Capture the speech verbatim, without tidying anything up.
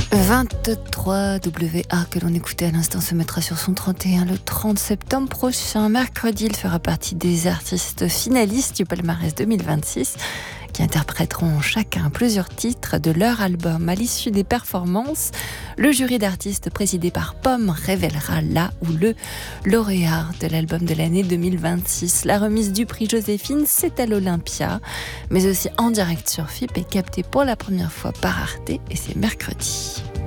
vingt-trois W A que l'on écoutait à l'instant se mettra sur son trente et un le trente septembre prochain. Mercredi, il fera partie des artistes finalistes du palmarès deux mille vingt-six qui interpréteront chacun plusieurs titres de leur album. À l'issue des performances, le jury d'artistes présidé par Pomme révélera là ou le lauréat de l'album de l'année deux mille vingt-six. La remise du prix Joséphine, c'est à l'Olympia, mais aussi en direct sur F I P et capté pour la première fois par Arte, et c'est mercredi.